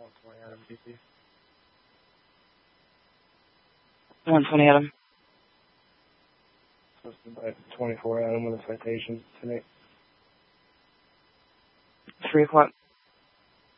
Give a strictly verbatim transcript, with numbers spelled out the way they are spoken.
one twenty Adam, D C. one twenty Adam. Posted by twenty-four Adam with a citation tonight. three o'clock.